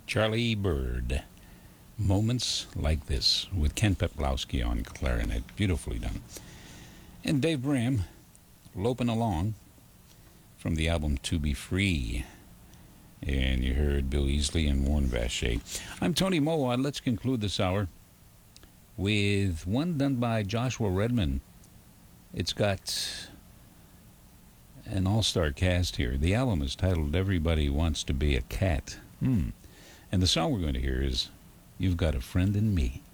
Charlie Bird. Moments Like This with Ken Peplowski on clarinet. Beautifully done. And Dave Bram, Loping Along from the album To Be Free. And you heard Bill Easley and Warren Vacher. I'm Tony Mowat. Let's conclude this hour with one done by Joshua Redman. It's got an all-star cast here. The album is titled Everybody Wants to Be a Cat. And the song we're going to hear is You've Got a Friend in Me.